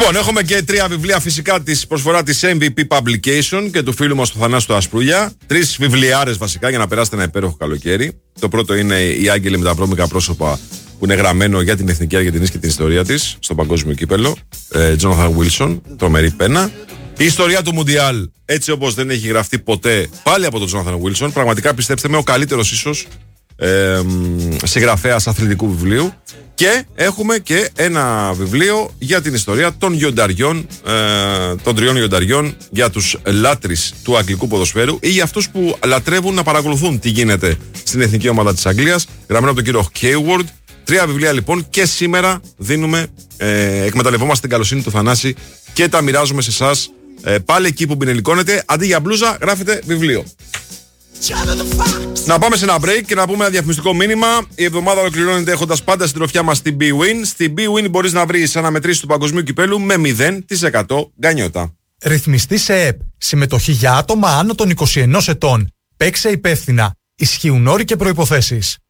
Λοιπόν, έχουμε και 3 βιβλία φυσικά της προσφορά της MVP Publication και του φίλου μας του Θανάσου του Ασπρούλια. 3 βιβλιάρες βασικά για να περάσετε ένα υπέροχο καλοκαίρι. Το πρώτο είναι «Οι Άγγελοι με τα βρώμικα πρόσωπα», που είναι γραμμένο για την Εθνική Αργεντινής και την ιστορία της στο παγκόσμιο κύπελο. Τζόναθαν Βίλσον, τρομερή πένα. Η ιστορία του Μουντιάλ, έτσι όπως δεν έχει γραφτεί ποτέ, πάλι από τον Τζόναθαν Βίλσον. Πραγματικά, πιστέψτε με, ο καλύτερος ίσως συγγραφέας αθλητικού βιβλίου. Και έχουμε και ένα βιβλίο για την ιστορία των γιονταριών, των 3 γιονταριών, για τους λάτρεις του αγγλικού ποδοσφαίρου ή για αυτούς που λατρεύουν να παρακολουθούν τι γίνεται στην εθνική ομάδα της Αγγλίας, γραμμένο από τον κύριο Hayward. 3 βιβλία λοιπόν και σήμερα δίνουμε, εκμεταλλευόμαστε την καλοσύνη του Θανάση και τα μοιράζουμε σε εσάς. Πάλι εκεί που πινελικώνετε, αντί για μπλούζα γράφετε βιβλίο. Να πάμε σε ένα break και να πούμε ένα διαφημιστικό μήνυμα. Η εβδομάδα ολοκληρώνεται έχοντας πάντα στην τροφιά μας την BWIN. Στην BWIN μπορείς να βρεις αναμετρήσεις του παγκοσμίου κυπέλου με 0% γκανιότα. Ρυθμιστή σε ΕΠ. Συμμετοχή για άτομα άνω των 21 ετών. Παίξε υπεύθυνα. Ισχύουν όροι και προϋποθέσεις.